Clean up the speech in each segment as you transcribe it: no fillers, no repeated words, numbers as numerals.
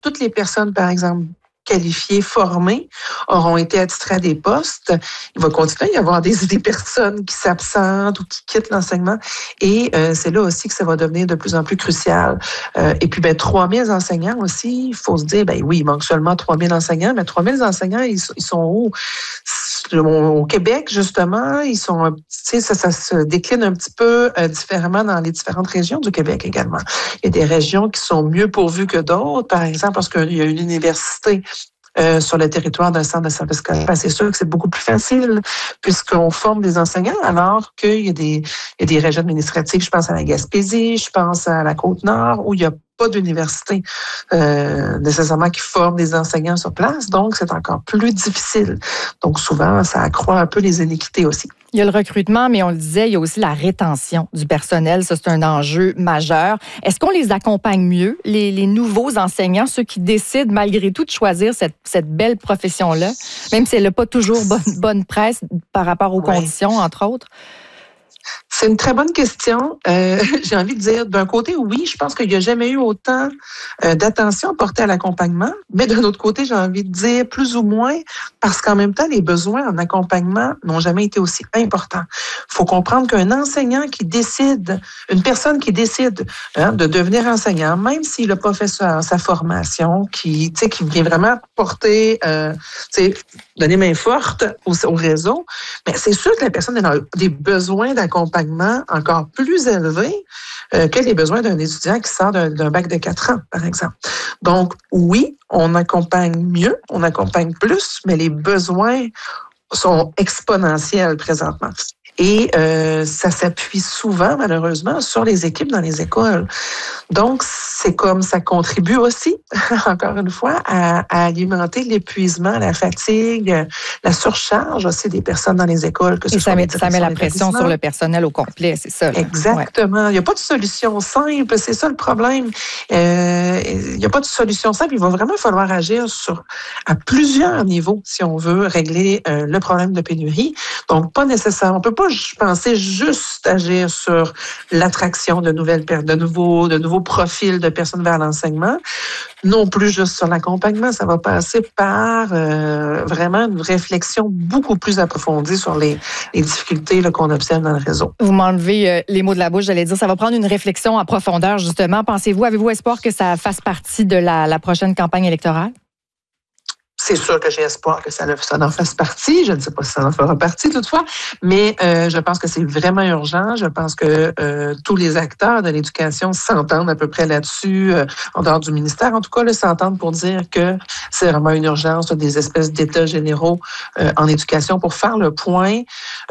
toutes les personnes, par exemple, qualifiés, formés, auront été attitrés à des postes. Il va continuer à y avoir des personnes qui s'absentent ou qui quittent l'enseignement. Et c'est là aussi que ça va devenir de plus en plus crucial. Et puis, 3000 enseignants aussi, il faut se dire, oui, il manque seulement 3000 enseignants, mais 3000 enseignants, ils sont où? Au Québec, justement, ils sont, ça se décline un petit peu différemment dans les différentes régions du Québec également. Il y a des régions qui sont mieux pourvues que d'autres. Par exemple, lorsqu'il y a une université sur le territoire d'un centre de service scolaire, c'est sûr que c'est beaucoup plus facile puisqu'on forme des enseignants, alors qu'il y a des régions administratives, je pense à la Gaspésie, je pense à la Côte-Nord, où il y a pas d'université nécessairement qui forme des enseignants sur place, donc c'est encore plus difficile. Donc souvent, ça accroît un peu les inéquités aussi. Il y a le recrutement, mais on le disait, il y a aussi la rétention du personnel. Ça, c'est un enjeu majeur. Est-ce qu'on les accompagne mieux, les nouveaux enseignants, ceux qui décident malgré tout de choisir cette belle profession-là, même si elle n'a pas toujours bonne presse par rapport aux conditions, entre autres? C'est une très bonne question. J'ai envie de dire, d'un côté, oui, je pense qu'il n'y a jamais eu autant d'attention portée à l'accompagnement, mais d'un autre côté, j'ai envie de dire plus ou moins, parce qu'en même temps, les besoins en accompagnement n'ont jamais été aussi importants. Il faut comprendre qu'un enseignant qui décide, une personne qui décide de devenir enseignant, même s'il n'a pas fait sa formation, qui vient vraiment porter, donner main forte au réseau, mais c'est sûr que la personne a des besoins d'accompagnement encore plus élevés que les besoins d'un étudiant qui sort d'un bac de 4 ans, par exemple. Donc, oui, on accompagne mieux, on accompagne plus, mais les besoins sont exponentiels présentement. Et ça s'appuie souvent, malheureusement, sur les équipes dans les écoles. Donc, c'est comme ça contribue aussi, encore une fois, à alimenter l'épuisement, la fatigue, la surcharge aussi des personnes dans les écoles. Et ça met la pression sur le personnel au complet, c'est ça. Là. Exactement. Il n'y a pas de solution simple, c'est ça le problème. Il n'y a pas de solution simple. Il va vraiment falloir agir à plusieurs niveaux si on veut régler le problème de pénurie. Donc, pas nécessairement. On peut pas penser juste agir sur l'attraction de nouveaux profils de personnes vers l'enseignement, non plus juste sur l'accompagnement. Ça va passer par vraiment une réflexion beaucoup plus approfondie sur les difficultés qu'on observe dans le réseau. Vous m'enlevez les mots de la bouche, j'allais dire, ça va prendre une réflexion en profondeur, justement. Avez-vous espoir que ça fasse partie de la prochaine campagne électorale? C'est sûr que j'ai espoir que ça en fasse partie. Je ne sais pas si ça en fera partie toutefois, mais je pense que c'est vraiment urgent. Je pense que tous les acteurs de l'éducation s'entendent à peu près là-dessus, en dehors du ministère. En tout cas, s'entendent pour dire que c'est vraiment une urgence, des espèces d'états généraux en éducation pour faire le point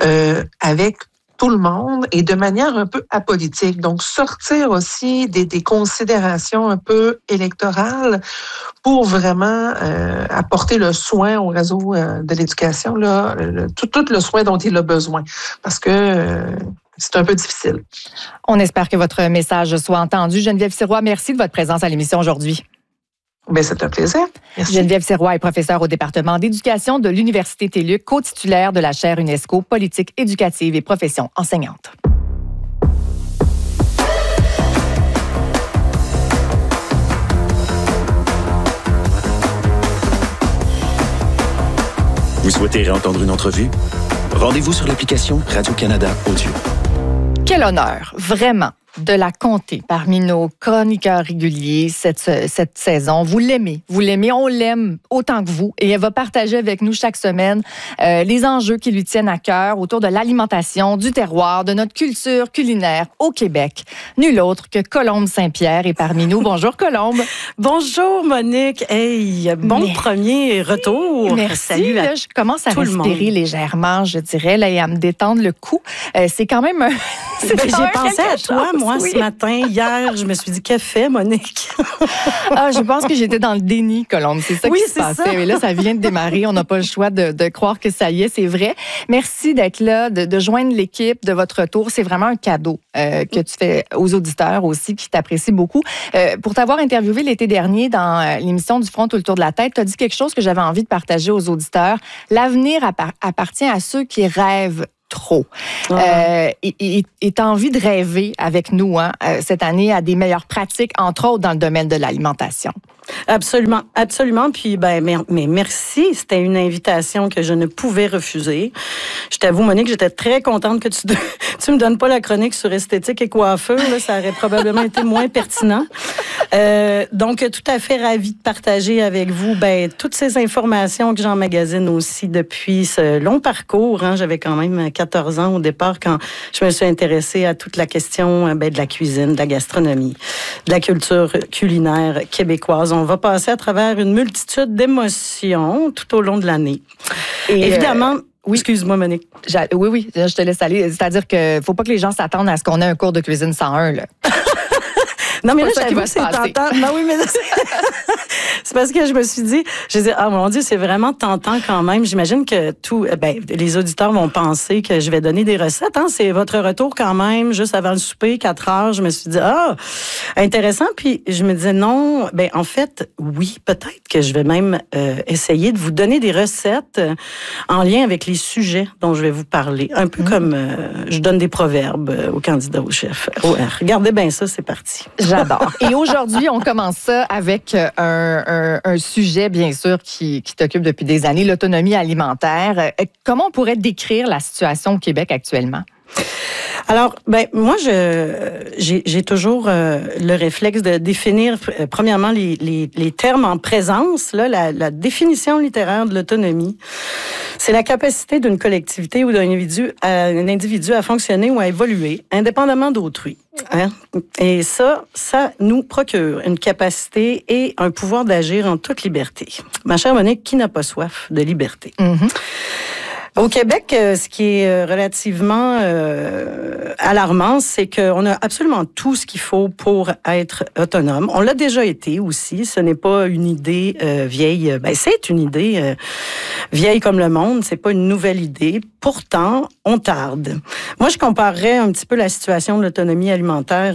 avec tout le monde et de manière un peu apolitique. Donc, sortir aussi des considérations un peu électorales pour vraiment apporter le soin au réseau de l'éducation, là, tout le soin dont il a besoin. Parce que c'est un peu difficile. On espère que votre message soit entendu. Geneviève Sirois, merci de votre présence à l'émission aujourd'hui. Bien, c'est un plaisir. Merci. Geneviève Sirois est professeure au département d'éducation de l'Université TÉLUQ, co-titulaire de la chaire UNESCO Politique éducative et professions enseignantes. Vous souhaitez réentendre une entrevue? Rendez-vous sur l'application Radio-Canada Audio. Quel honneur, vraiment, de la compter parmi nos chroniqueurs réguliers cette saison. Vous l'aimez, on l'aime autant que vous. Et elle va partager avec nous chaque semaine les enjeux qui lui tiennent à cœur autour de l'alimentation, du terroir, de notre culture culinaire au Québec. Nul autre que Colombe Saint-Pierre est parmi nous. Bonjour Colombe. Bonjour Monique. Hey, premier retour. Merci. Salut à je commence à respirer légèrement, je dirais, là, et à me détendre le cou. C'est quand même... j'ai pensé à toi, moi, ce matin. Hier, je me suis dit, qu'elle fait, Monique? Je pense que j'étais dans le déni, Colombe. C'est ça qui se passait. Ça. Mais là, ça vient de démarrer. On n'a pas le choix de croire que ça y est, c'est vrai. Merci d'être là, de joindre l'équipe de votre retour. C'est vraiment un cadeau que tu fais aux auditeurs aussi, qui t'apprécient beaucoup. Pour t'avoir interviewé l'été dernier dans l'émission du Front tout le tour de la tête, tu as dit quelque chose que j'avais envie de partager aux auditeurs. L'avenir appartient à ceux qui rêvent trop. Et t'as envie de rêver avec nous cette année à des meilleures pratiques, entre autres dans le domaine de l'alimentation. Absolument, absolument. Puis, mais merci. C'était une invitation que je ne pouvais refuser. Je t'avoue, Monique, j'étais très contente que tu me donnes pas la chronique sur esthétique et coiffure. Là, ça aurait probablement été moins pertinent. Donc, tout à fait ravie de partager avec vous toutes ces informations que j'emmagasine aussi depuis ce long parcours. Hein. J'avais quand même 14 ans au départ quand je me suis intéressée à toute la question de la cuisine, de la gastronomie, de la culture culinaire québécoise. On va passer à travers une multitude d'émotions tout au long de l'année. Et évidemment... Oui. Excuse-moi, Monique. Oui, je te laisse aller. C'est-à-dire qu'il ne faut pas que les gens s'attendent à ce qu'on ait un cours de cuisine 101, là. Non, mais là, j'avoue que c'est tentant. Non, oui, mais là, c'est parce que je me suis dit, mon Dieu, c'est vraiment tentant quand même. J'imagine que les auditeurs vont penser que je vais donner des recettes. Hein? C'est votre retour quand même, juste avant le souper, 4 heures. Je me suis dit, intéressant. Puis je me disais, non, en fait, oui, peut-être que je vais même essayer de vous donner des recettes en lien avec les sujets dont je vais vous parler. Un peu comme je donne des proverbes aux candidats au chef. Regardez bien ça, c'est parti. J'adore. Et aujourd'hui, on commence ça avec un sujet, bien sûr, qui t'occupe depuis des années, l'autonomie alimentaire. Comment on pourrait décrire la situation au Québec actuellement? Alors, moi, j'ai toujours le réflexe de définir, premièrement, les termes en présence. Là, la définition littéraire de l'autonomie, c'est la capacité d'une collectivité ou d'un individu à fonctionner ou à évoluer, indépendamment d'autrui. Hein? Et ça nous procure une capacité et un pouvoir d'agir en toute liberté. Ma chère Monique, qui n'a pas soif de liberté? Mm-hmm. Au Québec, ce qui est relativement alarmant, c'est qu'on a absolument tout ce qu'il faut pour être autonome. On l'a déjà été aussi. Ce n'est pas une idée vieille. C'est une idée vieille comme le monde. C'est pas une nouvelle idée. Pourtant, on tarde. Moi, je comparerais un petit peu la situation de l'autonomie alimentaire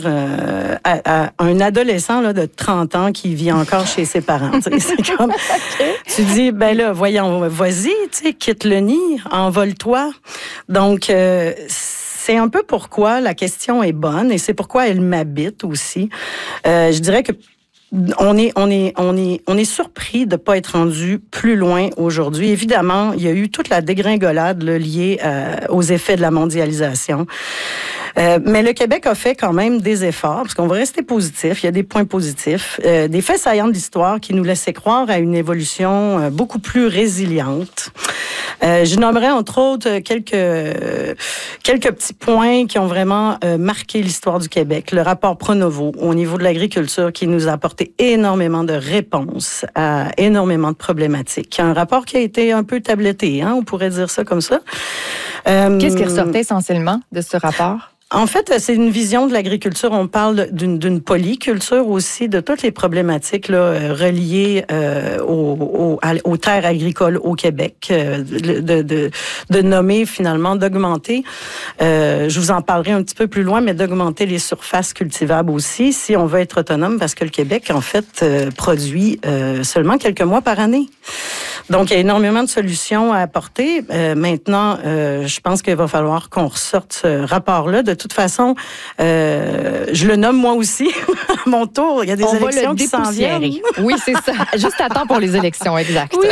à un adolescent là, de 30 ans qui vit encore chez ses parents. C'est comme, tu dis, voyons, vas-y, quitte le nid, envole-toi. Donc, c'est un peu pourquoi la question est bonne et c'est pourquoi elle m'habite aussi. Je dirais que on est surpris de ne pas être rendu plus loin aujourd'hui. Évidemment, il y a eu toute la dégringolade là, liée aux effets de la mondialisation. Mais le Québec a fait quand même des efforts, parce qu'on va rester positif. Il y a des points positifs, des faits saillants de l'histoire qui nous laissaient croire à une évolution beaucoup plus résiliente. Je nommerai entre autres quelques petits points qui ont vraiment marqué l'histoire du Québec. Le rapport Pronovo au niveau de l'agriculture qui nous a apporté énormément de réponses à énormément de problématiques. Un rapport qui a été un peu tabletté, hein, on pourrait dire ça comme ça. Qu'est-ce qui ressortait essentiellement de ce rapport? En fait, c'est une vision de l'agriculture. On parle d'une polyculture aussi, de toutes les problématiques là, reliées aux terres agricoles au Québec, de nommer finalement, d'augmenter. Je vous en parlerai un petit peu plus loin, mais d'augmenter les surfaces cultivables aussi, si on veut être autonome, parce que le Québec, en fait, produit seulement quelques mois par année. Donc, il y a énormément de solutions à apporter. Maintenant, je pense qu'il va falloir qu'on ressorte ce rapport-là. De toute façon, je le nomme moi aussi à mon tour. Il y a des élections qui s'en viennent. Oui, c'est ça. Juste à temps pour les élections, exact. Oui.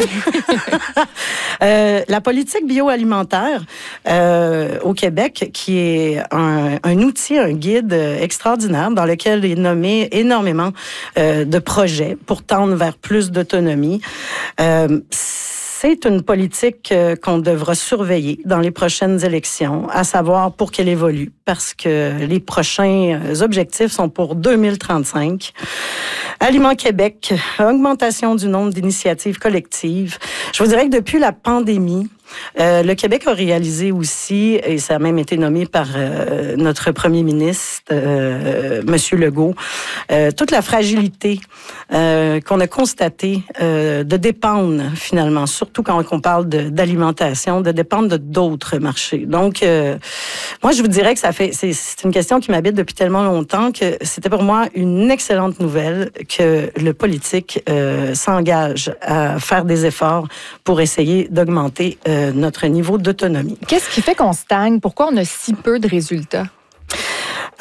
La politique bioalimentaire au Québec, qui est un outil, un guide extraordinaire dans lequel est nommé énormément de projets pour tendre vers plus d'autonomie. C'est une politique qu'on devra surveiller dans les prochaines élections, à savoir pour qu'elle évolue, parce que les prochains objectifs sont pour 2035. Aliments Québec, augmentation du nombre d'initiatives collectives. Je vous dirais que depuis la pandémie, le Québec a réalisé aussi, et ça a même été nommé par notre premier ministre, Monsieur Legault, toute la fragilité qu'on a constatée de dépendre finalement, surtout quand on parle d'alimentation, de dépendre de d'autres marchés. Donc, moi, je vous dirais que c'est une question qui m'habite depuis tellement longtemps que c'était pour moi une excellente nouvelle que le politique s'engage à faire des efforts pour essayer d'augmenter notre niveau d'autonomie. Qu'est-ce qui fait qu'on stagne? Pourquoi on a si peu de résultats?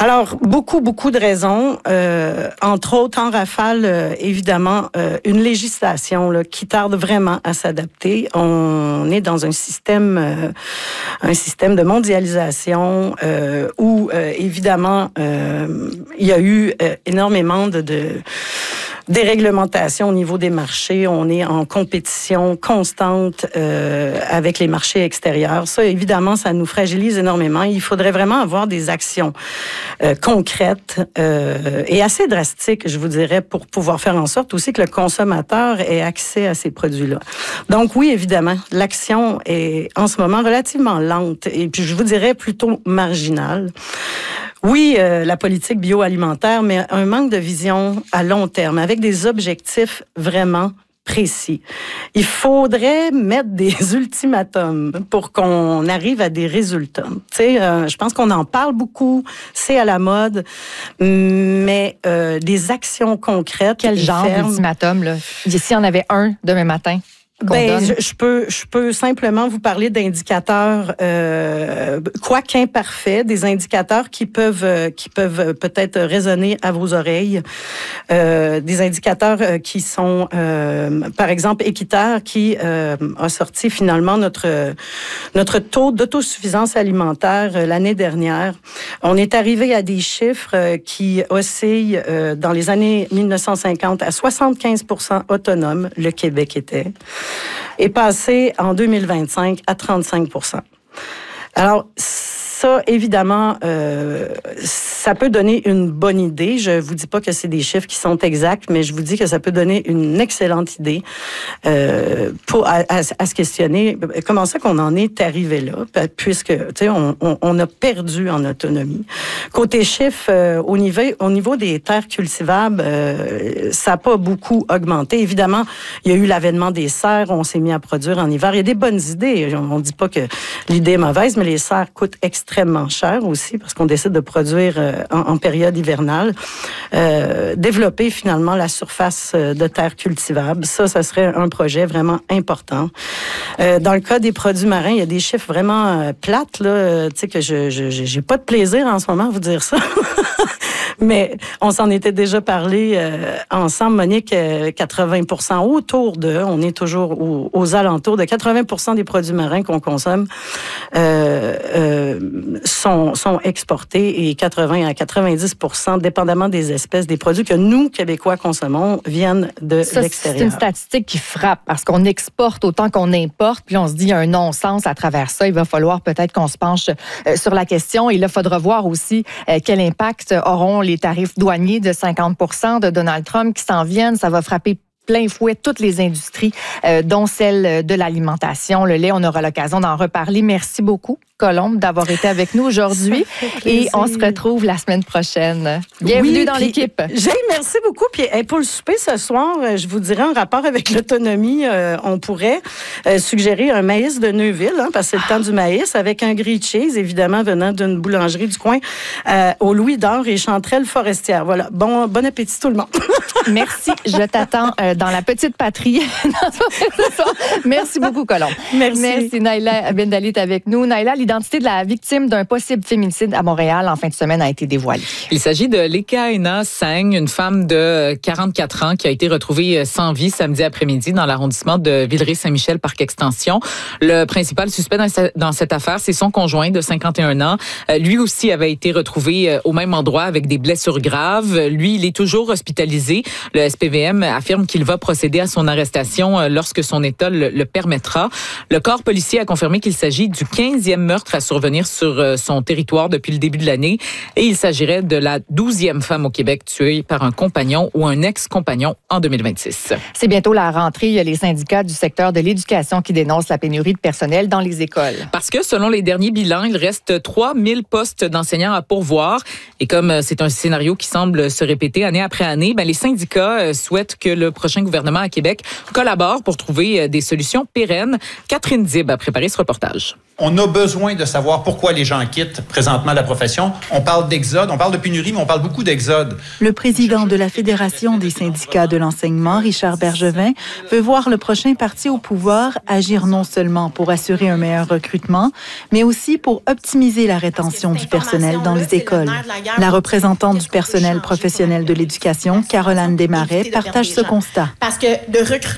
Alors, beaucoup de raisons. Entre autres, en rafale, évidemment, une législation là, qui tarde vraiment à s'adapter. On est dans un système de mondialisation où, évidemment, il y a eu énormément de déréglementation au niveau des marchés. On est en compétition constante avec les marchés extérieurs. Ça, évidemment, ça nous fragilise énormément. Il faudrait vraiment avoir des actions concrètes et assez drastiques, je vous dirais, pour pouvoir faire en sorte aussi que le consommateur ait accès à ces produits-là. Donc oui, évidemment, l'action est en ce moment relativement lente et puis je vous dirais plutôt marginale. Oui, la politique bioalimentaire, mais un manque de vision à long terme, avec des objectifs vraiment précis. Il faudrait mettre des ultimatums pour qu'on arrive à des résultats. Tu sais, je pense qu'on en parle beaucoup, c'est à la mode, mais des actions concrètes. Quel genre d'ultimatum, là? S'il y en avait un demain matin? Je peux simplement vous parler d'indicateurs, quoi qu'imparfaits, des indicateurs qui peuvent peut-être résonner à vos oreilles, des indicateurs qui sont, par exemple, Équiterre qui a sorti finalement notre taux d'autosuffisance alimentaire l'année dernière. On est arrivé à des chiffres qui oscillent dans les années 1950 à 75% autonomes, le Québec était, est passé en 2025 à 35%. Alors, ça, évidemment, ça peut donner une bonne idée. Je vous dis pas que c'est des chiffres qui sont exacts, mais je vous dis que ça peut donner une excellente idée à se questionner. Comment ça qu'on en est arrivé là? Puisque, tu sais, on a perdu en autonomie. Côté chiffres, au niveau des terres cultivables, ça n'a pas beaucoup augmenté. Évidemment, il y a eu l'avènement des serres. On s'est mis à produire en hiver. Il y a des bonnes idées. On ne dit pas que l'idée est mauvaise, mais les serres coûtent extrêmement cher aussi parce qu'on décide de produire en période hivernale. Développer finalement la surface de terre cultivable, ça serait un projet vraiment important. Dans le cas des produits marins, il y a des chiffres vraiment plates là, tu sais que j'ai pas de plaisir en ce moment à vous dire ça. Mais on s'en était déjà parlé ensemble, Monique, 80% autour de, on est toujours aux alentours de 80% des produits marins qu'on consomme sont exportés et 80 à 90%, dépendamment des espèces, des produits que nous, Québécois, consommons, viennent de l'extérieur. C'est une statistique qui frappe parce qu'on exporte autant qu'on importe, puis on se dit il y a un non-sens à travers ça. Il va falloir peut-être qu'on se penche sur la question et là, il faudra voir aussi quel impact auront les tarifs douaniers de 50% de Donald Trump qui s'en viennent. Ça va frapper plein fouet toutes les industries, dont celle de l'alimentation. Le lait, on aura l'occasion d'en reparler. Merci beaucoup, Colombe, d'avoir été avec nous aujourd'hui. Et on se retrouve la semaine prochaine. Bienvenue dans l'équipe. Merci beaucoup. Puis pour le souper ce soir, je vous dirais en rapport avec l'autonomie, on pourrait suggérer un maïs de Neuville, parce que c'est le temps du maïs, avec un grilled cheese, évidemment, venant d'une boulangerie du coin, au Louis d'Or et Chanterelle Forestière. Voilà. Bon appétit tout le monde. Merci. Je t'attends dans la petite patrie. Merci beaucoup, Colombe. Merci. Naila Bendali est avec nous. Naila, l'identité de la victime d'un possible féminicide à Montréal en fin de semaine a été dévoilée. Il s'agit de Lekaena Singh, une femme de 44 ans qui a été retrouvée sans vie samedi après-midi dans l'arrondissement de Villeray-Saint-Michel, Parc Extension. Le principal suspect dans cette affaire, c'est son conjoint de 51 ans. Lui aussi avait été retrouvé au même endroit avec des blessures graves. Lui, il est toujours hospitalisé. Le SPVM affirme qu'il va procéder à son arrestation lorsque son état le permettra. Le corps policier a confirmé qu'il s'agit du 15e meurtre à survenir sur son territoire depuis le début de l'année et il s'agirait de la 12e femme au Québec tuée par un compagnon ou un ex-compagnon en 2026. C'est bientôt la rentrée. Il y a les syndicats du secteur de l'éducation qui dénoncent la pénurie de personnel dans les écoles. Parce que selon les derniers bilans, il reste 3000 postes d'enseignants à pourvoir et comme c'est un scénario qui semble se répéter année après année, les syndicats souhaitent que le prochain gouvernement à Québec collabore pour trouver des solutions pérennes. Catherine Dib a préparé ce reportage. On a besoin de savoir pourquoi les gens quittent présentement la profession. On parle d'exode, on parle de pénurie, mais on parle beaucoup d'exode. Le président de la Fédération des syndicats de l'enseignement, Richard Bergevin, veut voir le prochain parti au pouvoir agir non seulement pour assurer un meilleur recrutement, mais aussi pour optimiser la rétention du personnel dans les écoles. La représentante du personnel professionnel de l'éducation, Caroline Desmarais, partage ce constat. Parce que de recruter